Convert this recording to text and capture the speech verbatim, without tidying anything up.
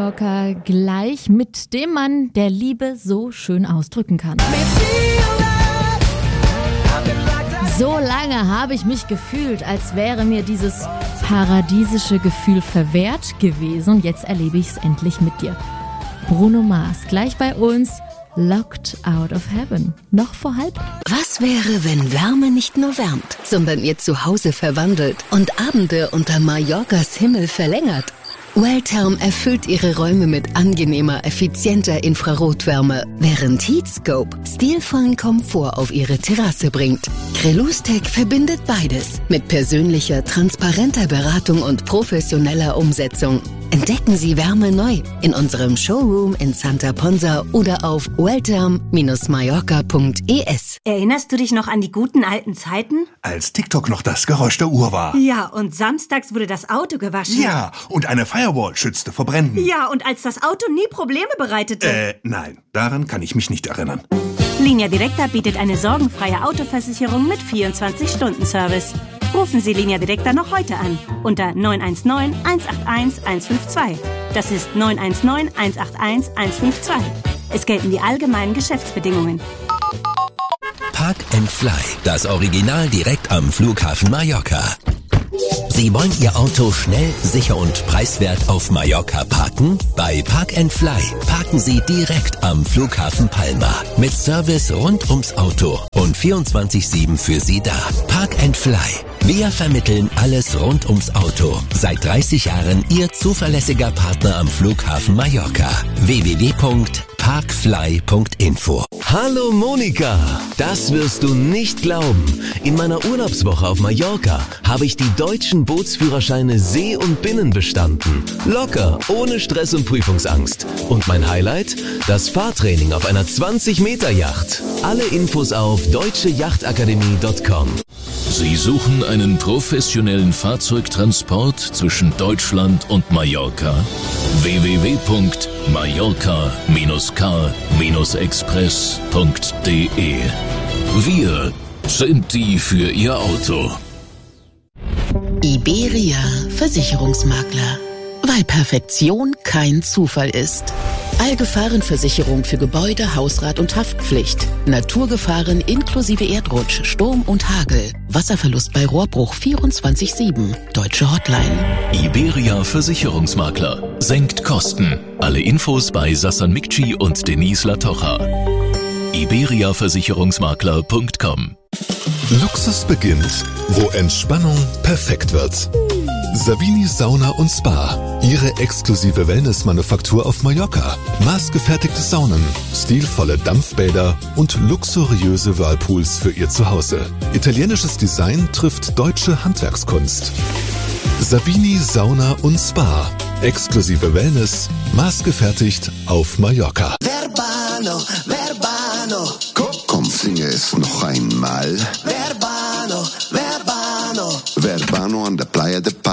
Mallorca gleich mit dem Mann, der Liebe so schön ausdrücken kann. So lange habe ich mich gefühlt, als wäre mir dieses paradiesische Gefühl verwehrt gewesen. Und jetzt erlebe ich es endlich mit dir. Bruno Mars, gleich bei uns, Locked Out of Heaven. Noch vor halb. Was wäre, wenn Wärme nicht nur wärmt, sondern ihr Zuhause verwandelt und Abende unter Mallorcas Himmel verlängert? Welltherm erfüllt ihre Räume mit angenehmer, effizienter Infrarotwärme, während Heatscope stilvollen Komfort auf ihre Terrasse bringt. Crelustec verbindet beides mit persönlicher, transparenter Beratung und professioneller Umsetzung. Entdecken Sie Wärme neu in unserem Showroom in Santa Ponsa oder auf welltherm Mallorca punkt e s. Erinnerst du dich noch an die guten alten Zeiten? Als TikTok noch das Geräusch der Uhr war. Ja, und samstags wurde das Auto gewaschen. Ja, und eine Firewall schützte vor Bränden. Ja, und als das Auto nie Probleme bereitete. Äh, nein, daran kann ich mich nicht erinnern. Linia Directa bietet eine sorgenfreie Autoversicherung mit vierundzwanzig-Stunden-Service. Rufen Sie Linia Directa noch heute an unter neun eins neun, eins acht eins, eins fünf zwei. Das ist neun eins neun, eins acht eins, eins fünf zwei. Es gelten die allgemeinen Geschäftsbedingungen. Park and Fly, das Original direkt am Flughafen Mallorca. Sie wollen Ihr Auto schnell, sicher und preiswert auf Mallorca parken? Bei Park and Fly parken Sie direkt am Flughafen Palma mit Service rund ums Auto und vierundzwanzig sieben für Sie da. Park and Fly. Wir vermitteln alles rund ums Auto. Seit dreißig Jahren Ihr zuverlässiger Partner am Flughafen Mallorca. w w w punkt parkfly punkt info. Hallo Monika, das wirst du nicht glauben. In meiner Urlaubswoche auf Mallorca habe ich die deutschen Bootsführerscheine See- und Binnen bestanden. Locker, ohne Stress und Prüfungsangst. Und mein Highlight? Das Fahrtraining auf einer zwanzig Meter Yacht. Alle Infos auf deutsche yachtakademie punkt com. Sie suchen einen professionellen Fahrzeugtransport zwischen Deutschland und Mallorca? w w w punkt mallorca Car express punkt de. Wir sind die für Ihr Auto. Iberia Versicherungsmakler. Weil Perfektion kein Zufall ist. Allgefahrenversicherung für Gebäude, Hausrat und Haftpflicht. Naturgefahren inklusive Erdrutsch, Sturm und Hagel. Wasserverlust bei Rohrbruch vierundzwanzig sieben. Deutsche Hotline. Iberia Versicherungsmakler. Senkt Kosten. Alle Infos bei Sassan Mikci und Denise Latocha. iberia versicherungsmakler punkt com. Luxus beginnt, wo Entspannung perfekt wird. Savini Sauna und Spa. Ihre exklusive Wellness-Manufaktur auf Mallorca. Maßgefertigte Saunen, stilvolle Dampfbäder und luxuriöse Whirlpools für Ihr Zuhause. Italienisches Design trifft deutsche Handwerkskunst. Savini Sauna und Spa. Exklusive Wellness, maßgefertigt auf Mallorca. Verbano, Verbano. Komm, komm, singe es noch einmal. Verbano, Verbano. Verbano an der Playa de Palma.